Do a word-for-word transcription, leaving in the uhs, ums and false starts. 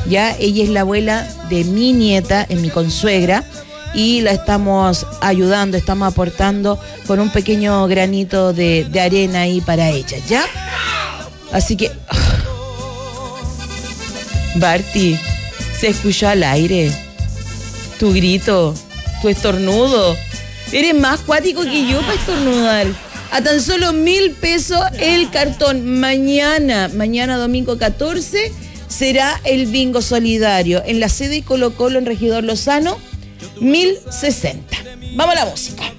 Ya, ella es la abuela de mi nieta, es mi consuegra, y la estamos ayudando, estamos aportando con un pequeño granito de, de arena ahí para ella, ¿ya? Así que... Barty, se escuchó al aire tu grito, tu estornudo. Eres más cuático que yo para estornudar. A tan solo mil pesos el cartón. Mañana, mañana domingo catorce, será el bingo solidario en la sede Colo Colo en Regidor Lozano, mil sesenta. Vamos a la música.